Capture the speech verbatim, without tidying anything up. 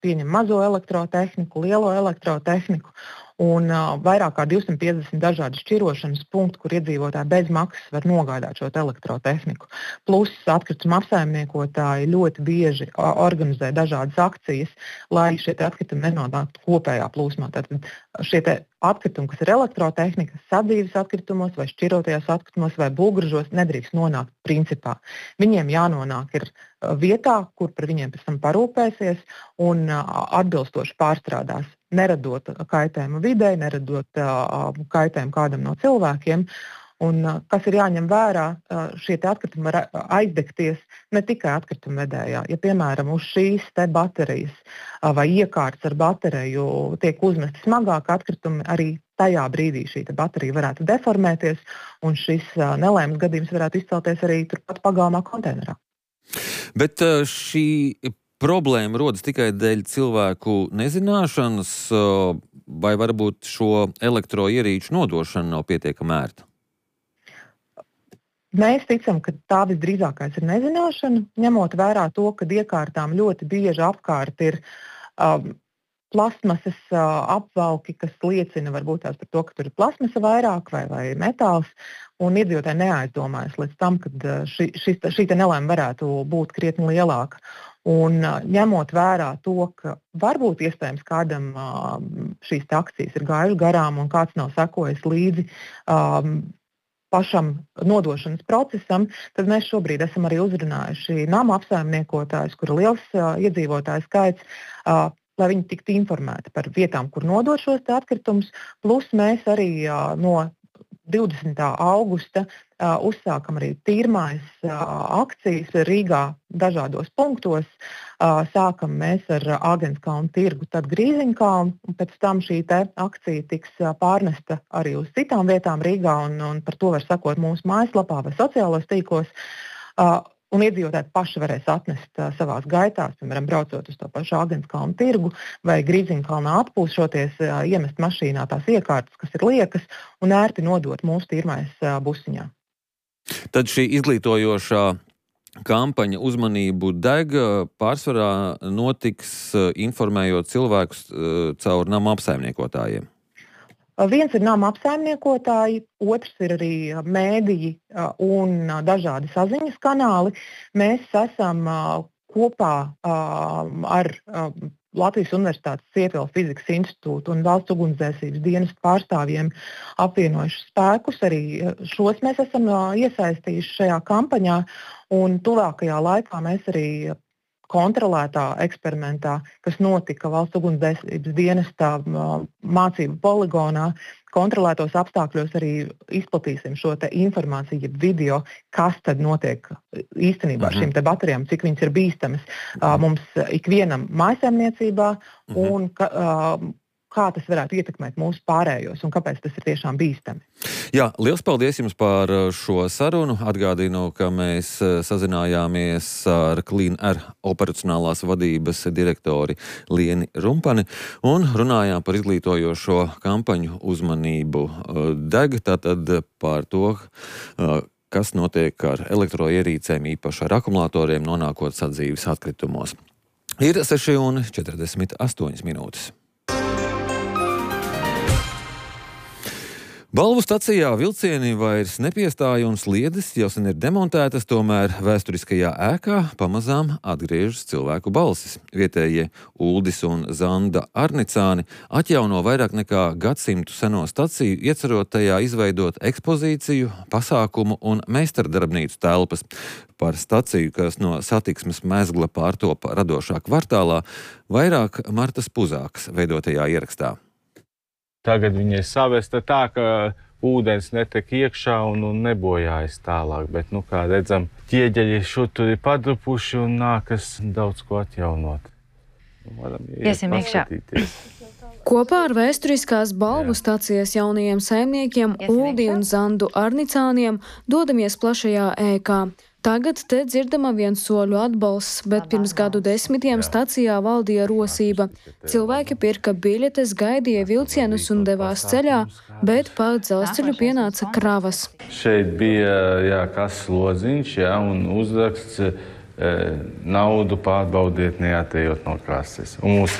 pieņem mazo elektrotehniku, lielo elektrotehniku. Un uh, vairāk kā divsimt piecdesmit dažādi šķirošanas punkti, kur iedzīvotāji bez maksas var nogādāt šo elektrotehniku. Plus atkrituma apsaimniekotāji ļoti bieži uh, organizē dažādas akcijas, lai šie atkritumi nenonāktu kopējā plūsmā. Tātad šie atkritumi, kas ir elektrotehnika, sadzīves atkritumos vai šķirotajos atkritumos vai bulguražos, nedrīkst nonākt principā. Viņiem jānonāk ir vietā, kur par viņiem pēc tam parūpēsies un uh, atbilstoši pārstrādās, neradot kaitējumu videi, neradot uh, kaitējumu kādam no cilvēkiem. Un, uh, kas ir jāņem vērā, uh, šie atkritumi var aizdegties ne tikai atkrituma vedējā. Ja, piemēram, uz šīs te baterijas uh, vai iekārtas ar bateriju tiek uzmesti smagāki atkritumi, arī tajā brīdī šī baterija varētu deformēties, un šis uh, nelēmas gadījums varētu izcelties arī turpat pagalmā konteinerā. Bet uh, šī problēma rodas tikai dēļ cilvēku nezināšanas, uh, vai varbūt šo elektroierīču nodošana nav pietiekami ērta? Mēs ticam, ka tā visdrīzākais ir nezināšana, ņemot vērā to, ka iekārtām ļoti bieži apkārt ir um, plasmasas uh, apvalki, kas liecina varbūt tās par to, ka tur ir plasmasa vairāk vai, vai metāls, un iedzīvotāji neaizdomājas līdz tam, ka uh, ši, šis, šī nelēma varētu būt krietni lielāka. Un uh, ņemot vērā to, ka varbūt iespējams kādam uh, šīs akcijas ir gājuši garām un kāds nav sekojis līdzi um, pašam nodošanas procesam, tad mēs šobrīd esam arī uzrunājuši nama apsaimniekotājus, kur ir liels uh, iedzīvotāju skaits, uh, lai viņi tiktu informēti par vietām, kur nodot šos atkritumus. Plus mēs arī uh, no divdesmitā augusta uh, uzsākam arī tīrmājas uh, akcijas Rīgā dažādos punktos. Uh, sākam mēs ar Āgenskalnu tirgu, tad Grīziņkalnu, un pēc tam šī te akcija tiks uh, pārnesta arī uz citām vietām Rīgā, un, un par to var sekot mūsu mājaslapā vai sociālos tīklos. Uh, Un iedzīvotāji paši varēs atnest uh, savās gaitās, piemēram, braucot uz to pašu Āgenskalnu tirgu vai Grīziņkalnā atpūšoties, uh, iemest mašīnā tās iekārtas, kas ir liekas, un ērti nodot mūsu tīrmājas uh, busiņā. Tad šī izglītojošā kampaņa Uzmanību deg pārsvarā notiks informējot cilvēkus uh, caur nama apsaimniekotājiem. Viens ir nama apsaimniekotāji, otrs ir arī mēdīji un dažādi saziņas kanāli. Mēs esam kopā ar Latvijas Universitātes Ciepila fizikas institūtu un Valsts ugunsdzēsības dienestu pārstāvjiem apvienojuši spēkus. Arī šos mēs esam iesaistījuši šajā kampaņā, un tuvākajā laikā mēs arī kontrolētā eksperimentā, kas notika Valsts ugunsdzēsības dienestā mācību poligonā, kontrolētos apstākļos arī izplatīsim šo te informāciju, video, kas tad notiek īstenībā ar šīm te baterijām, cik viņas ir bīstamas mums ikvienam mājsaimniecībā un ka, kā tas varētu ietekmēt mūsu pārējos un kāpēc tas ir tiešām bīstami. Jā, liels paldies jums par šo sarunu. Atgādinu, ka mēs sazinājāmies ar Clean Air operacionālās vadības direktori Lieni Rumpani un runājām par izglītojošo kampaņu Uzmanību deg, tātad par to, kas notiek ar elektroierīcēm, īpaši ar akumulatoriem, nonākot sadzīves atkritumos. Ir seši un četrdesmit astoņas minūtes. Balvu stacijā vilcieni vairs nepiestāja un sliedes jau sen ir demontētas, tomēr vēsturiskajā ēkā pamazām atgriežas cilvēku balsis. Vietējie Uldis un Zanda Arnicāni atjauno vairāk nekā gadsimtu seno staciju, iecerot tajā izveidot ekspozīciju, pasākumu un meistardarbnīcu telpas. Par staciju, kas no satiksmes mezgla pārtopa radošā kvartālā, vairāk Martas Puzākas veidotajā ierakstā. Tagad viņi ir savesta tā, ka ūdens netek iekšā un, un nebojājas tālāk, bet, nu, kā redzam, ķieģeļi šur tur ir padrupuši un nākas daudz ko atjaunot. Varam iet paskatīties. Kopā ar vēsturiskās balvu stacijas jaunajiem saimniekiem Uldi un Zandu Arnicāniem dodamies plašajā ēkā. Tagad te dzirdama viens soļu atbalsts, bet pirms gadu desmitiem stacijā valdīja rosība. Cilvēki pirka biļetes, gaidīja vilcienus un devās ceļā, bet pa dzelzceļu pienāca kravas. Šeit bija, jā, kas lodziņš, jā, un uzraksts naudu pārbaudiet, neatejot no kases. Un mums